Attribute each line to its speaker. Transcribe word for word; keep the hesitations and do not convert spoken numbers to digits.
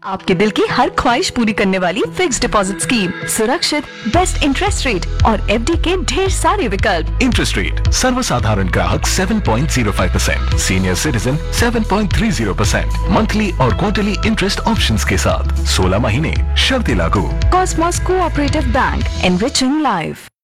Speaker 1: आपके दिल की हर ख्वाहिश पूरी करने वाली फिक्स डिपॉजिट स्कीम, सुरक्षित, बेस्ट इंटरेस्ट रेट और एफडी के ढेर सारे विकल्प।
Speaker 2: इंटरेस्ट रेट सर्वसाधारण ग्राहक सात पॉइंट शून्य पाँच परसेंट, सीनियर सिटीजन सात पॉइंट तीस परसेंट, मंथली और क्वार्टरली इंटरेस्ट ऑप्शंस के साथ सोलह महीने, शर्तें लागू।
Speaker 1: Cosmos cooperative bank, enriching life.